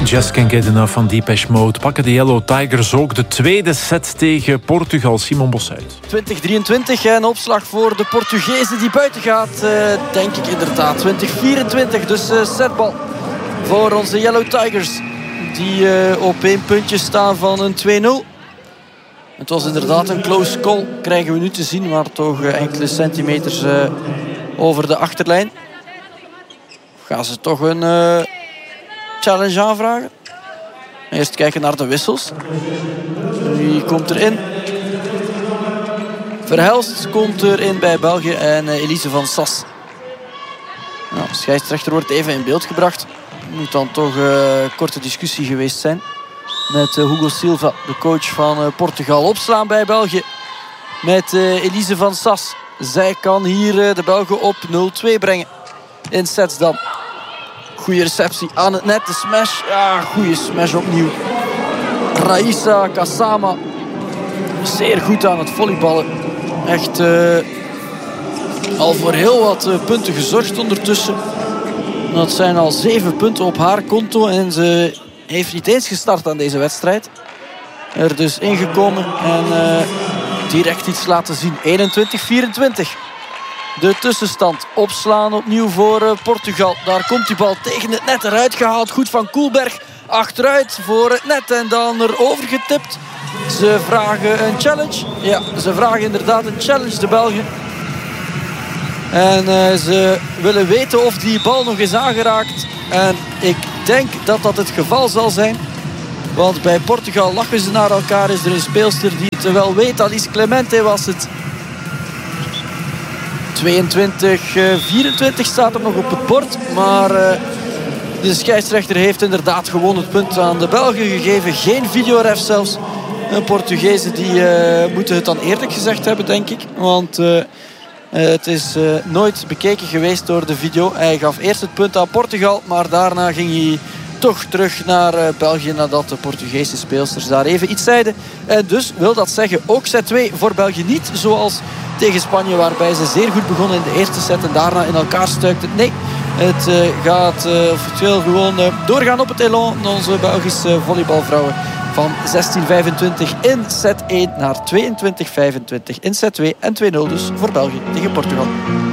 Just Can't Get Enough van Depeche Mode. Pakken de Yellow Tigers ook de tweede set tegen Portugal. Simon Bossuit. 2023 en opslag voor de Portugezen die buiten gaat. Denk ik inderdaad. 2024, dus setbal voor onze Yellow Tigers. Die op 1 puntje staan van een 2-0. Het was inderdaad een close call. Krijgen we nu te zien, maar toch enkele centimeters over de achterlijn. Gaan ze toch een challenge aanvragen? Eerst kijken naar de wissels. Wie komt erin? Verhelst komt erin bij België en Elise van Sas. Nou, de scheidsrechter wordt even in beeld gebracht. Moet dan toch een korte discussie geweest zijn met Hugo Silva, de coach van Portugal. Opslaan bij België met Elise van Sas. Zij kan hier de Belgen op 0-2 brengen. In sets dan. Goeie receptie aan het net. De smash. Ja, goede smash opnieuw. Raissa Kassama. Zeer goed aan het volleyballen. Echt al voor heel wat punten gezorgd ondertussen. Dat zijn al 7 punten op haar konto. En ze heeft niet eens gestart aan deze wedstrijd. Er dus ingekomen en direct iets laten zien. 21-24. De tussenstand. Opslaan opnieuw voor Portugal. Daar komt die bal tegen het net eruit gehaald. Goed van Koelberg. Achteruit voor het net en dan erover getipt. Ze vragen een challenge. Ja, ze vragen inderdaad een challenge, de Belgen. En ze willen weten of die bal nog is aangeraakt. En ik denk dat dat het geval zal zijn. Want bij Portugal lachen ze naar elkaar. Is er een speelster die het wel weet. Alice Clemente was het. 22-24 staat er nog op het bord. Maar de scheidsrechter heeft inderdaad gewoon het punt aan de Belgen gegeven. Geen videoref zelfs. Een Portugezen die moeten het dan eerlijk gezegd hebben, denk ik. Want het is nooit bekeken geweest door de video. Hij gaf eerst het punt aan Portugal. Maar daarna ging hij toch terug naar België nadat de Portugese speelsters daar even iets zeiden. En dus wil dat zeggen ook set 2 voor België niet zoals tegen Spanje, waarbij ze zeer goed begonnen in de eerste set en daarna in elkaar stuikten. Nee, het wil gewoon doorgaan op het elan. Onze Belgische volleybalvrouwen van 16-25 in set 1 naar 22-25 in set 2 en 2-0 dus voor België tegen Portugal.